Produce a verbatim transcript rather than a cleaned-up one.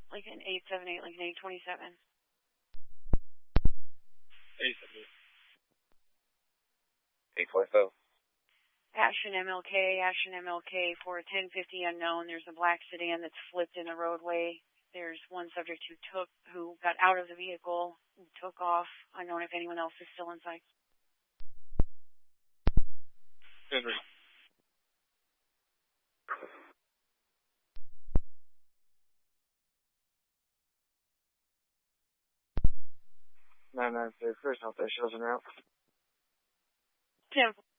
Lincoln eight seven eight, Lincoln eight twenty-seven. eight seven eight. eight twenty-seven. Ashton M L K, Ashton M L K for a ten fifty unknown. There's a black sedan that's flipped in the roadway. There's one subject who took, who got out of the vehicle and took off. Unknown if anyone else is still inside. Henry. nine nine six, there's no officials en route. ten